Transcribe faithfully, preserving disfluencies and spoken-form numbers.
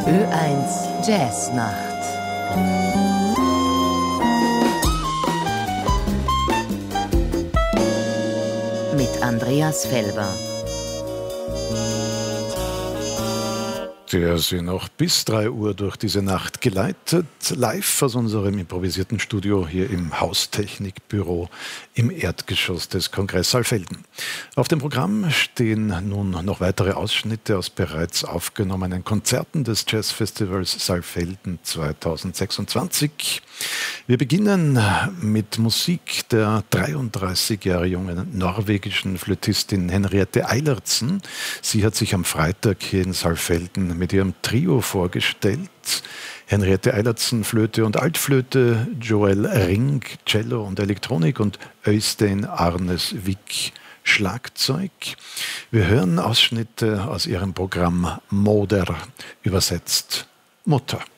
Ö eins Jazznacht. Mit Andreas Felber. Der Sie noch bis drei Uhr durch diese Nacht geleitet, live aus unserem improvisierten Studio hier im Haustechnikbüro im Erdgeschoss des Kongress Saalfelden. Auf dem Programm stehen nun noch weitere Ausschnitte aus bereits aufgenommenen Konzerten des Jazzfestivals Saalfelden zweitausendsechsundzwanzig. Wir beginnen mit Musik der dreiunddreißig Jahre jungen norwegischen Flötistin Henriette Eilertsen. Sie hat sich am Freitag hier in Saalfelden mit ihrem Trio vorgestellt. Henriette Eilertsen, Flöte und Altflöte, Joel Ring, Cello und Elektronik und Øystein Arnesvik, Schlagzeug. Wir hören Ausschnitte aus ihrem Programm Moder, übersetzt Mutter.